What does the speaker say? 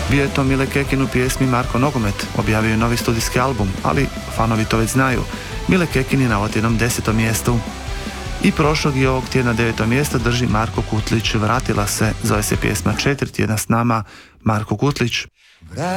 Bio je to Mile Kekin u pjesmi Marko Nogomet, objavio je novi studijski album, ali fanovi to već znaju. Mile Kekin je na otjednom 10. mjestu. I prošlog i ovog tjedna 9. mjesto drži Marko Kutlić, Vratila se, zove se pjesma 4 tjedna s nama, Marko Kutlić.